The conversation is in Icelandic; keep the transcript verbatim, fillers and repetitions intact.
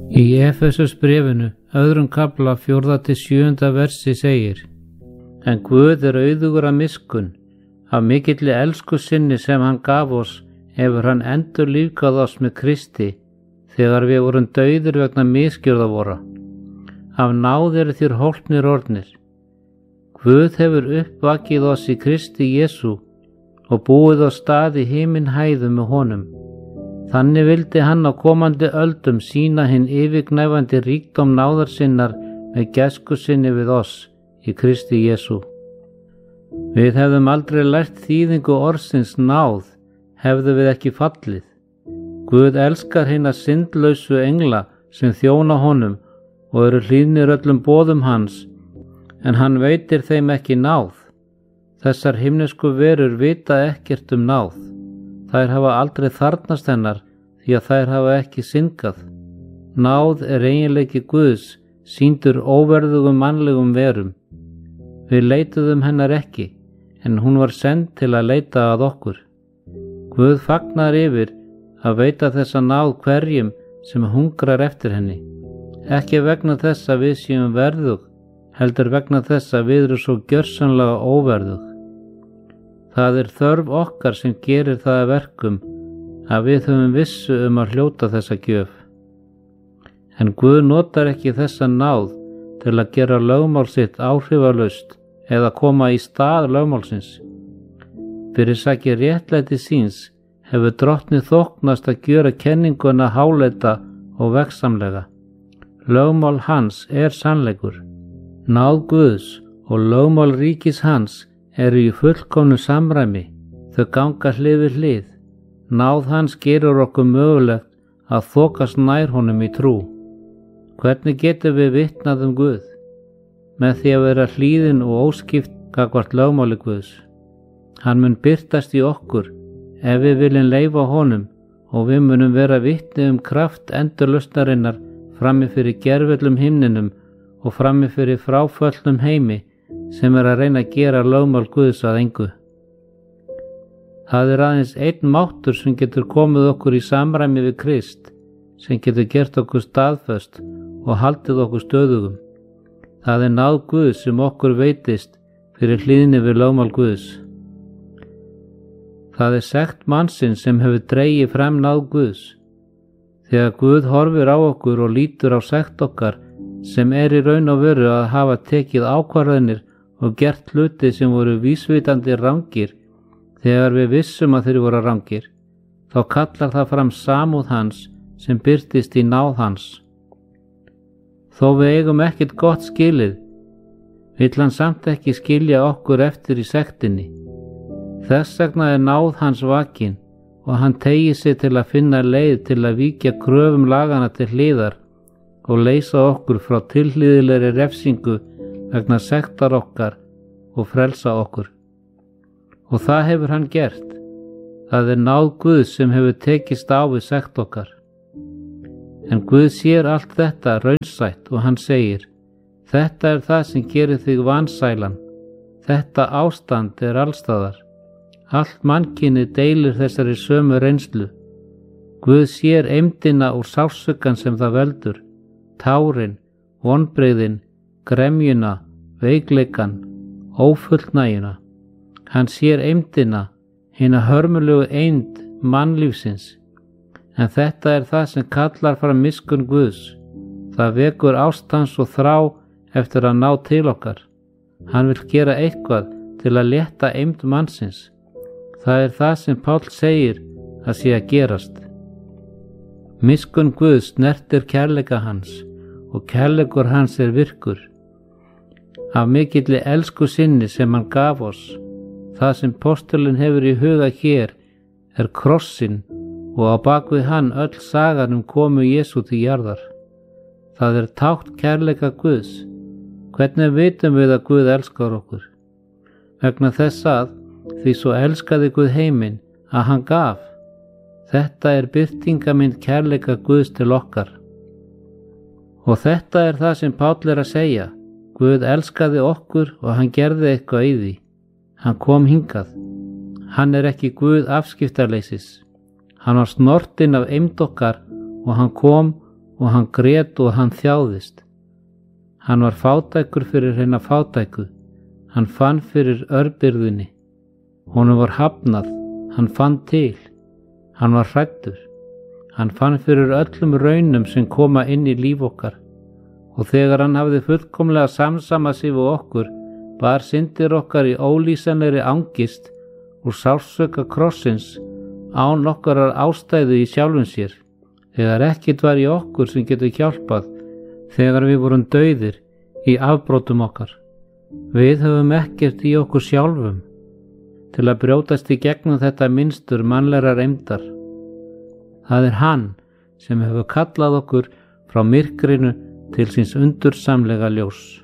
Í Efesus bréfinu, öðrum kafla fjórða til sjöunda versi segir: En Guð er auðugur að miskunn, af mikilli elsku sinni sem hann gaf oss, hefur hann endur lífgað oss með Kristi, þegar við vorum dauðir vegna misgjörða vora. Af náð eru þér hólpnir orðnir. Guð hefur uppvakið oss í Kristi Jesú og búið á stað í himinhæðum með honum. Þannig vildi hann á komandi öldum sýna hinn yfirgnæfandi ríkdóm náðar sinnar með gæsku sinni við oss í Kristi Jesú. Við hefðum aldrei lært þýðingu orðsins náð, hefðu við ekki fallið. Guð elskar hina syndlausu engla sem þjóna honum og eru hlýðnir öllum boðum hans, en hann veitir þeim ekki náð. Þessar himnesku verur vita ekkert um náð. Þær hafa aldrei þarnast hennar því að þær hafa ekki syndgað. Náð er eiginleiki Guðs, sýndur óverðugum mannlegum verum. Við leituðum hennar ekki, en hún var send til að leita að okkur. Guð fagnar yfir að veita þessa náð hverjum sem hungrar eftir henni. Ekki vegna þess að við séum verðug, heldur vegna þess að við erum svo gjörsamlega óverðug. Það er þörf okkar sem gerir það að verkum að við höfum vissu um að hljóta þessa gjöf. En Guð notar ekki þessa náð til að gera lögmál sitt áhrifalaust eða koma í stað lögmálsins. Fyrir sakir réttlæti síns hefur drottnið þóknast að gjöra kenninguna háleita og vegsamlega. Lögmál hans er sannleikur. Náð Guðs og lögmál ríkis hans eru í fullkomnu samræmi, þau ganga hlið við hlið. Náð hans gerur okkur mögulegt að þokast nær honum í trú. Hvernig getum við vitnað um Guð? Með því að vera hlýðin og óskipt gagnvart lögmáli Guðs. Hann mun birtast í okkur ef við viljum leyfa honum og við munum vera vitni um kraft endurlausnarinnar frammi fyrir gervöllum himninum og frammi fyrir fráföllnum heimi sem er að reyna að gera lögmál Guðs að engu. Það er aðeins einn máttur sem getur komið okkur í samræmi við Krist, sem getur gert okkur staðföst og haldið okkur stöðugum. Það er náð Guðs sem okkur veitist fyrir hlýðni við lögmál Guðs. Það er sekt mannsins sem hefur dregið fram náð Guðs. Þegar Guð horfir á okkur og lítur á sekt okkar, sem er í raun og veru að hafa tekið ákvarðanir og gert hluti sem voru vísvitandi rangir, þegar við vissum að þeir voru rangir, þá kallar það fram samúð hans sem birtist í náð hans. Þó við eigum ekkert gott skilið, vill hann samt ekki skilja okkur eftir í sektinni. Þess vegna er náð hans vakin og hann tegir sig til að finna leið til að víkja kröfum lagana til hliðar og leysa okkur frá tilhlýðilegri refsingu vegna sektar okkar og frelsa okkur. Og það hefur hann gert. Það er náð Guðs sem hefur tekist á við sekt okkar. En Guð sér allt þetta raunsætt og hann segir: Þetta er það sem gerir þig vansælan. Þetta ástand er allstaðar. Allt mannkynið deilir þessari sömu reynslu. Guð sér eymdina úr sársaukan sem það veldur, tárin, vonbrigðin, gremjuna, veikleikan, ófullnægjuna. Hann sér eymdina, hina hörmulegu eymd mannlífsins. En þetta er það sem kallar fram miskunn Guðs. Það vekur ástans og þrá eftir að ná til okkar. Hann vil gera eitthvað til að létta eymd mannsins. Það er það sem Páll segir að sé að gerast. Miskunn Guðs snertir kærleika hans og kærleikur hans er virkur. Af mikilli elsku sinni sem hann gaf oss. Það sem postulinn hefur í huga hér er krossinn og á bakvið hann öll sagan um komu Jesú til jarðar. Það er tákn kærleika Guðs. Hvernig vitum við að Guð elskar okkur? Vegna þess að því svo elskaði Guð heiminn að hann gaf. Þetta er birtingamind kærleika Guðs til okkar. Og þetta er það sem Páll er að segja. Guð elskaði okkur og hann gerði eitthvað í því. Hann kom hingað. Hann er ekki Guð afskiptarleysis. Hann var snortinn af eymd okkar og hann kom og hann grét og hann þjáðist. Hann var fátækur fyrir hina fátæku, hann fann fyrir örbirðunni. Honum var hafnað, hann fann til. Hann var hræddur. Hann fann fyrir öllum raunum sem koma inn í líf okkar. Og þegar hann hafði fullkomlega samsamað sig við okkur, bar syndir okkar í ólýsanlegri angist úr sársauka krossins án okkarar ástæðu í sjálfum sér, þegar ekkert var í okkur sem getur hjálpað, þegar við vorum dauðir í afbrotum okkar. Við höfum ekkert í okkur sjálfum til að brjótast í gegnum þetta minnstur mannlegar eymdar. Það er hann sem hefur kallað okkur frá myrkrinu til síns undursamlega ljós.